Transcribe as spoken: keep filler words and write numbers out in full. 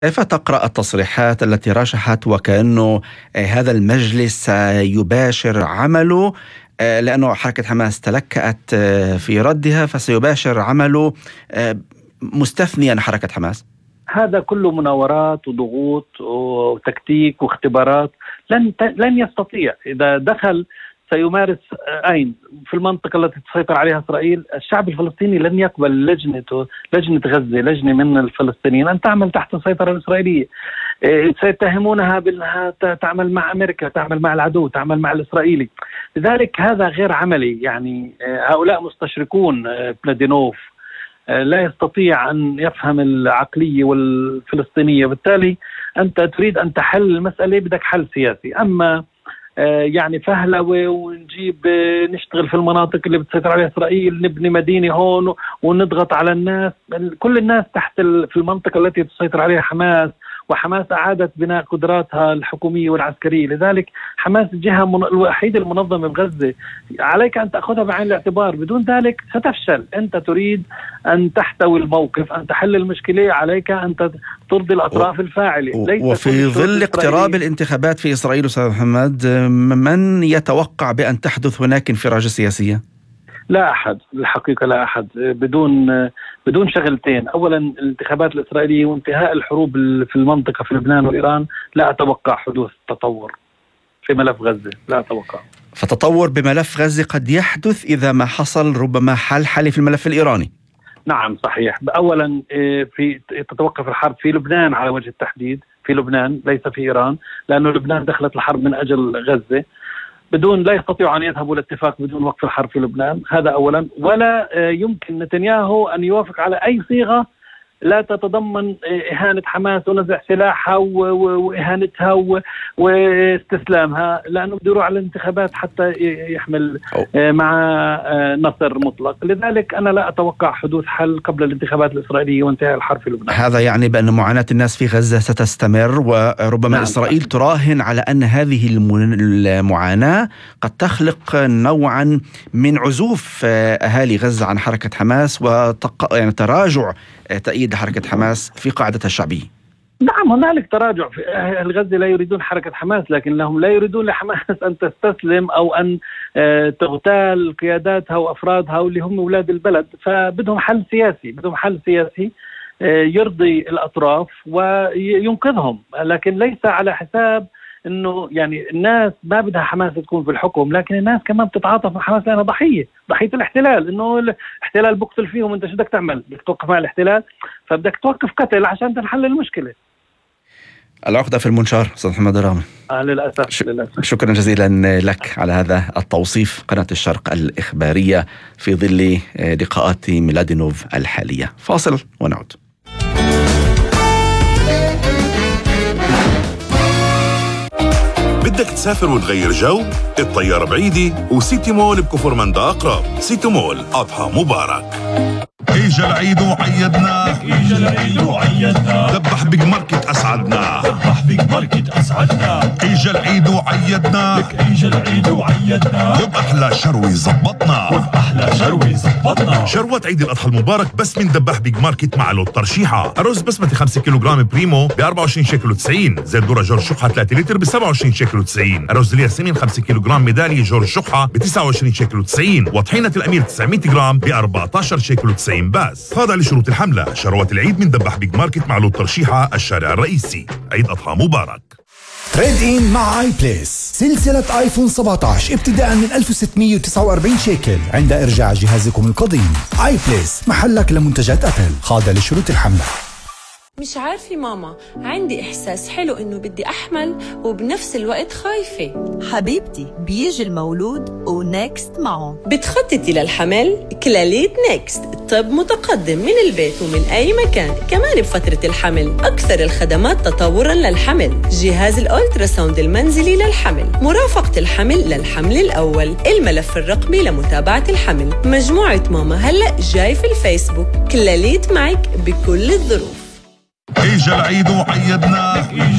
كيف تقرأ التصريحات التي رشحت وكأنه آه، هذا المجلس سيباشر عمله، آه، لأنه حركة حماس تلكأت آه، في ردها فسيباشر عمله، آه، مستثنيا حركة حماس؟ هذا كله مناورات وضغوط وتكتيك واختبارات. لن لن يستطيع. إذا دخل سيمارس أين في المنطقة التي تسيطر عليها إسرائيل. الشعب الفلسطيني لن يقبل لجنة لجنة غزة، لجنة من الفلسطينيين، أن تعمل تحت السيطرة الإسرائيلية. سيتهمونها بأنها تعمل مع أمريكا، تعمل مع العدو، تعمل مع الإسرائيلي. لذلك هذا غير عملي. يعني هؤلاء مستشركون. بلادينوف لا يستطيع أن يفهم العقلية والفلسطينية، بالتالي أنت تريد أن تحل المسألة، بدك حل سياسي. أما يعني فهلوة ونجيب نشتغل في المناطق اللي بتسيطر عليها إسرائيل، نبني مدينة هون ونضغط على الناس. كل الناس تحت في المنطقة التي تسيطر عليها حماس، وحماس أعادت بناء قدراتها الحكومية والعسكرية. لذلك حماس الجهة الوحيدة المنظمة بغزة، عليك أن تأخذها بعين الاعتبار. بدون ذلك ستفشل. أنت تريد أن تحتوي الموقف، أن تحل المشكلة، عليك أن ترضي الأطراف و... الفاعلة. ليس وفي ظل اقتراب الانتخابات في إسرائيل أستاذ محمد، من يتوقع بأن تحدث هناك انفراجة سياسية؟ لا أحد، الحقيقة لا أحد. بدون بدون شغلتين: أولا الانتخابات الإسرائيلية وانتهاء الحروب في المنطقة في لبنان وإيران. لا أتوقع حدوث تطور في ملف غزة، لا أتوقع. فتطور بملف غزة قد يحدث إذا ما حصل ربما حل حالي في الملف الإيراني. نعم صحيح. أولا في تتوقف الحرب في لبنان على وجه التحديد، في لبنان ليس في إيران، لأنه لبنان دخلت الحرب من أجل غزة. بدون لا يستطيعوا أن يذهبوا لاتفاق بدون وقف الحرب في لبنان. هذا أولا. ولا يمكن نتنياهو أن يوافق على أي صيغة لا تتضمن إهانة حماس ونزع سلاحها وإهانتها واستسلامها، لأنه بده يروح على الانتخابات حتى يحمل مع نصر مطلق. لذلك أنا لا أتوقع حدوث حل قبل الانتخابات الإسرائيلية وانتهاء الحرب في لبنان. هذا يعني بأن معاناة الناس في غزة ستستمر، وربما نعم. إسرائيل تراهن على أن هذه المعاناة قد تخلق نوعا من عزوف أهالي غزة عن حركة حماس وتق... يعني تراجع تأييد حركة حماس في قاعدتها الشعبية. نعم هنالك تراجع. في أهل غزة لا يريدون حركة حماس، لكنهم لا يريدون لحماس أن تستسلم أو أن تغتال قياداتها وأفرادها واللي هم أولاد البلد. فبدهم حل سياسي، بدهم حل سياسي يرضي الأطراف وينقذهم، لكن ليس على حساب انه يعني الناس ما بدها حماس تكون في الحكم، لكن الناس كمان بتتعاطف مع حماس لانها ضحيه ضحيه الاحتلال. انه الاحتلال بقتل فيهم، انت شو بدك تعمل؟ بدك توقف مع الاحتلال، فبدك توقف قتل عشان تنحل المشكله. العقده في المنشار استاذ محمد الرامي. آه للاسف. ش... للاسف شكرا جزيلا لك على هذا التوصيف. قناه الشرق الاخباريه في ظل لقاءات ميلادينوف الحاليه. فاصل ونعود. بدك تسافر وتغير جو؟ الطيارة بعيدة وسيتي مول بكفر مندا أقرب. سيتي مول أضحى مبارك. إجا العيد وعيدنا، إجا العيد وعيدنا، ذبح بيج ماركت أسعدنا، ذبح بيج ماركت أسعدنا. إجا العيد وعيدنا، لك إجا العيد وعيدنا، وبأحلى شروي زبطنا، وبأحلى شروي زبطنا. شروات عيد الأضحى المبارك بس من دبح بيج ماركت مع لوت ترشيحة. أرز بسمتي خمسة كيلوغرام بريمو ب أربعة وعشرين شيكل وتسعين، زيت ذرة جورج شقحة ثلاثة لتر ب سبعة وعشرين شيكل وتسعين، أرز الياسمين خمسة كيلوغرام ميدالية جورج شقحة ب تسعة وعشرين شيكل وتسعين، وطحينة الأمير تسعمية جرام ب أربعة عشر شيكل وتسعين بس. خاضع لشروط الحملة. شروات العيد من دبح بيج ماركت مع لوت ترشيحة الشارع الرئيسي. عيد أضحى مبارك. تريد إن مع آي بليس. سلسلة آيفون سبعة عشر ابتداء من ألف وستمية وتسعة وأربعين شيكل عند إرجاع جهازكم القديم. آي بليس محلك لمنتجات أبل. خاضع لشروط الحملة. مش عارفة ماما، عندي إحساس حلو إنه بدي أحمل وبنفس الوقت خايفة. حبيبتي بيجي المولود ونكست معه. بتخططي للحمل؟ كلاليت نكست، طب متقدم من البيت ومن أي مكان، كمان بفترة الحمل. أكثر الخدمات تطوراً للحمل، جهاز الأولتراساوند المنزلي للحمل، مرافقة الحمل للحمل الأول، الملف الرقمي لمتابعة الحمل. مجموعة ماما هلأ جاي في الفيسبوك. كلاليت معك بكل الظروف. إجا العيد وعيدنا،